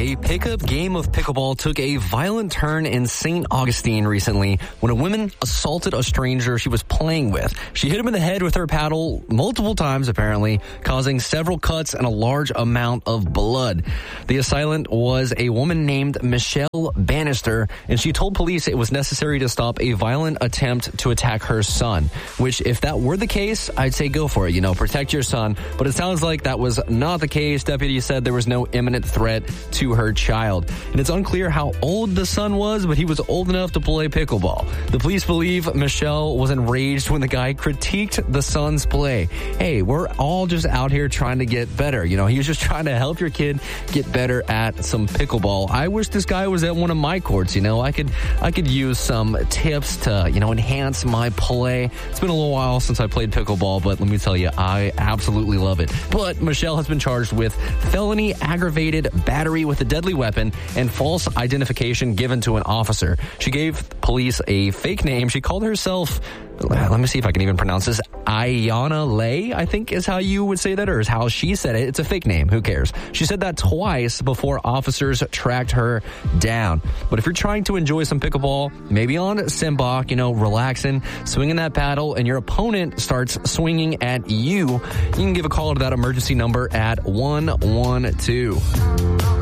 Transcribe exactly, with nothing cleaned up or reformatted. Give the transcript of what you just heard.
A pickup game of pickleball took a violent turn in Saint Augustine recently when a woman assaulted a stranger she was playing with. She hit him in the head with her paddle multiple times, apparently, causing several cuts and a large amount of blood. The assailant was a woman named Michelle Bannister, and she told police it was necessary to stop a violent attempt to attack her son, which, if that were the case, I'd say go for it. You know, protect your son. But it sounds like that was not the case. Deputies said there was no imminent threat to her child. And it's unclear how old the son was, but he was old enough to play pickleball. The police believe Michelle was enraged when the guy critiqued the son's play. Hey, we're all just out here trying to get better. You know, he was just trying to help your kid get better at some pickleball. I wish this guy was at one of my courts. You know, I could, I could use some tips to, you know, enhance my play. It's been a little while since I played pickleball, but let me tell you, I absolutely love it. But Michelle has been charged with felony aggravated battery with a deadly weapon and false identification given to an officer. She gave police a fake name. She called herself, let me see if I can even pronounce this, Ayana Lay, I think is how you would say that, or is how she said it. It's a fake name. Who cares? She said that twice before officers tracked her down. But if you're trying to enjoy some pickleball, maybe on Simbach, you know, relaxing, swinging that paddle, and your opponent starts swinging at you, you can give a call to that emergency number at one one two.